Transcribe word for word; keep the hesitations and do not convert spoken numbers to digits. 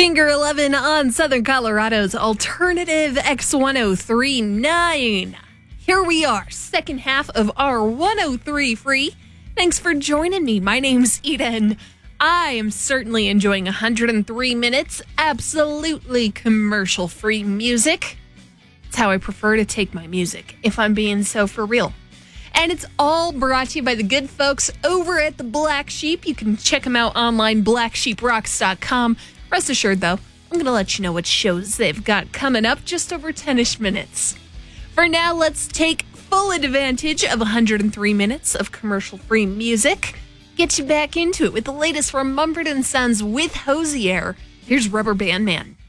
Finger eleven on Southern Colorado's Alternative X ten thirty-nine. Here we are, second half of our one oh three Free. Thanks for joining me. My name's Ida, and I am certainly enjoying one hundred three minutes, absolutely commercial-free music. It's how I prefer to take my music, if I'm being so for real. And it's all brought to you by the good folks over at the Black Sheep. You can check them out online, black sheep rocks dot com. Rest assured, though, I'm going to let you know what shows they've got coming up just over ten-ish minutes. For now, let's take full advantage of one hundred three minutes of commercial-free music. Get you back into it with the latest from Mumford and Sons with Hosier. Here's Rubber Band Man.